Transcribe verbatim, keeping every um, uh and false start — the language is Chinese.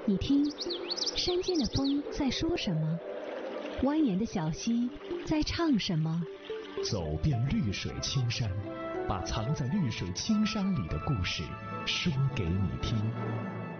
你听，山间的风在说什么？蜿蜒的小溪在唱什么？ 走遍绿水青山，把藏在绿水青山里的故事说给你听。